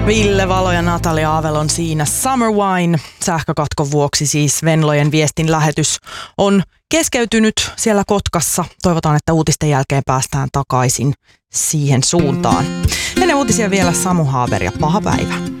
Ville Valo ja Natalia Avelon siinä Summer Wine. Sähkökatkon vuoksi siis Venlojen viestin lähetys on keskeytynyt siellä Kotkassa. Toivotaan, että uutisten jälkeen päästään takaisin siihen suuntaan. Ennen uutisia vielä Samu Haaber ja paha päivä.